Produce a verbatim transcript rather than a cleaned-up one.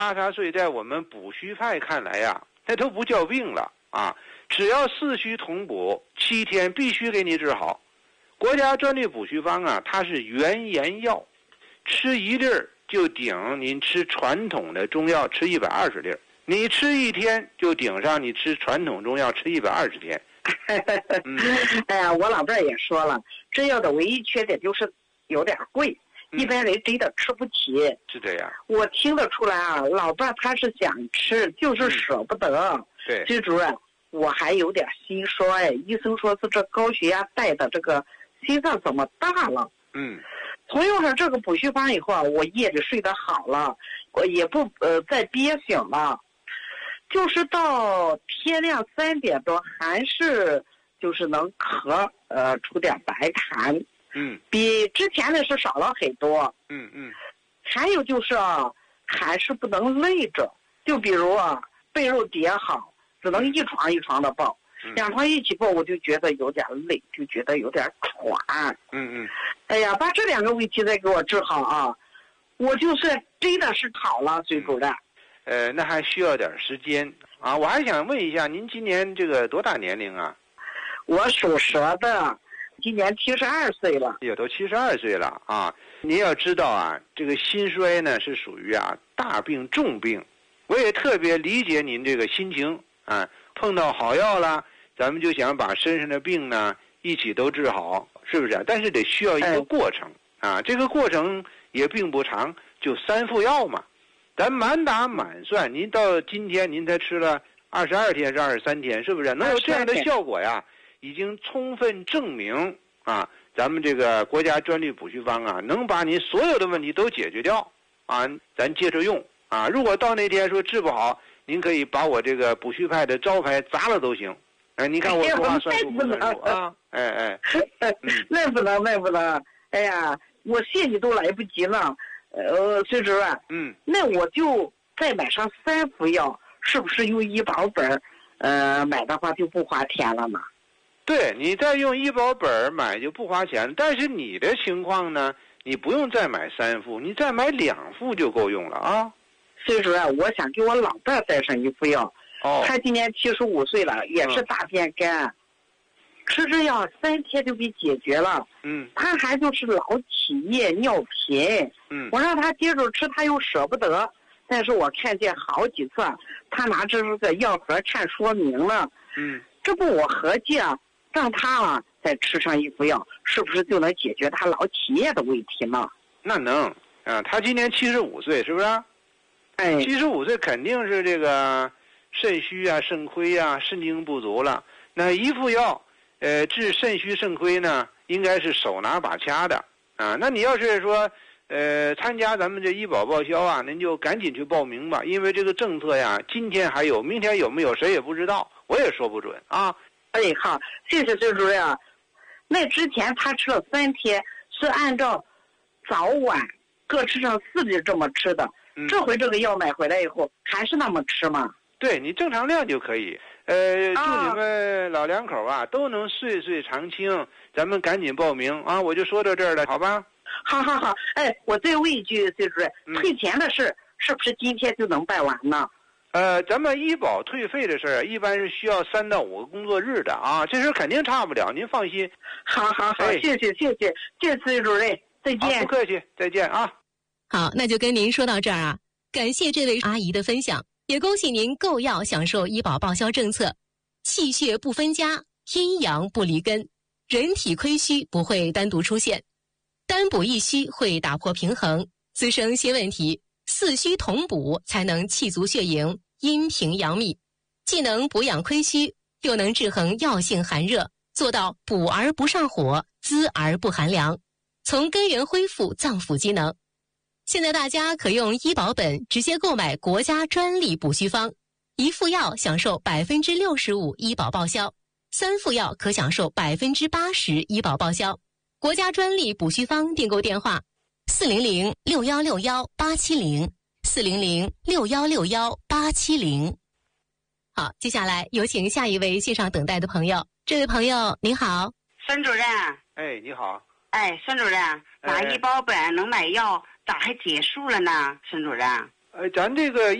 八十岁在我们补虚派看来呀，那都不叫病了啊！只要四虚同补，七天必须给你治好。国家专利补虚方啊，它是原研药，吃一粒儿就顶您吃传统的中药吃一百二十粒儿，你吃一天就顶上你吃传统中药吃一百二十天。 嗯、哎呀，我老伴儿也说了，这药的唯一缺点就是有点贵。一般人真的吃不起， 是这样。 我听得出来啊，老伴他是想吃，就是舍不得。 嗯、对， 崔主任，我还有点心衰，医生说是这高血压带的这个心脏怎么大了？ 嗯， 从用上这个补虚方以后啊，我夜里睡得好了，我也不呃再憋醒了，就是到天亮三点多还是就是能咳呃出点白痰。 嗯， 比之前的是少了很多。 嗯嗯， 还有就是啊，还是不能累着。就比如啊，被褥叠好，只能一床一床的抱，嗯、两床一起抱，我就觉得有点累，就觉得有点喘。 嗯嗯， 哎呀，把这两个问题再给我治好啊，我就是真的是好了，崔主任。 呃，那还需要点时间啊。我还想问一下，您今年这个多大年龄啊？ 我属蛇的。今年七十二岁了， 也都七十二岁了啊！您要知道啊，这个心衰呢是属于啊大病重病，我也特别理解您这个心情啊。碰到好药了，咱们就想把身上的病呢一起都治好，是不是？但是得需要一个过程啊，这个过程也并不长，就三副药嘛。咱满打满算，您到今天您才吃了二十二天是二十三天，是不是？能有这样的效果呀？已经充分证明啊，咱们这个国家专利补虚方啊，能把你所有的问题都解决掉啊，咱接着用啊。如果到那天说治不好，您可以把我这个补虚派的招牌砸了都行。哎，你看我说话算数不算数啊？哎哎， 那不能，那不能。哎呀，我谢你都来不及了。呃，崔主任， 嗯， 那我就再买上三副药，是不是用医保本呃买的话就不花钱了呢？ 对，你再用医保本买就不花钱，但是你的情况呢，你不用再买三副，你再买两副就够用了啊。 崔主任，我想给我老伴带上一副药， 哦， 他今年七十五岁了，也是大便干，嗯、吃这药三天就给解决了。 嗯， 他还就是老起夜、尿频。 嗯， 我让他接着吃，他又舍不得，但是我看见好几次，他拿这个药盒看说明了。 嗯， 这不我合计啊。让他啊再吃上一副药，是不是就能解决他老起夜的问题呢？ 那能啊，他今年七十五岁，是不是？ 哎， 七十五岁肯定是这个肾虚啊、肾亏啊、肾精不足了。那一副药，呃，治肾虚肾亏呢，应该是手拿把掐的啊。那你要是说，呃，参加咱们这医保报销啊，您就赶紧去报名吧，因为这个政策呀，今天还有，明天有没有谁也不知道，我也说不准啊。 哎，好，谢谢崔主任啊。那之前他吃了三天，是按照早晚各吃上四粒这么吃的。嗯、这回这个药买回来以后，还是那么吃吗？ 对，你正常量就可以。呃，祝你们老两口啊都能岁岁常青。咱们赶紧报名啊！我就说到这儿了，好吧？ 好好好，哎，我再问一句，崔主任， 嗯、 退钱的事是不是今天就能办完呢？ 呃，咱们医保退费的事儿，一般是需要三到五个工作日的啊，这事儿肯定差不了，您放心。 好好好，哎、谢谢谢谢，谢谢崔主任，再见。 不客气，再见啊。 好，那就跟您说到这儿啊，感谢这位阿姨的分享，也恭喜您购药享受医保报销政策，气血不分家，阴阳不离根，人体亏虚不会单独出现，单补一虚会打破平衡，滋生新问题。四虚同补才能气足血盈，阴平阳秘，既能补养亏虚，又能制衡药性寒热，做到补而不上火，滋而不寒凉，从根源恢复脏腑机能。现在大家可用医保本直接购买国家专利补虚方，一副药享受百分之六十五医保报销，三副药可享受百分之八十医保报销。国家专利补虚方订购电话：四零零六幺六幺八七零，四零零六幺六幺八七零。好，接下来有请下一位线上等待的朋友。这位朋友您好。 孙主任。 哎，你好。 哎，孙主任，拿医保本能买药，咋还结束了呢？孙主任。 呃，咱这个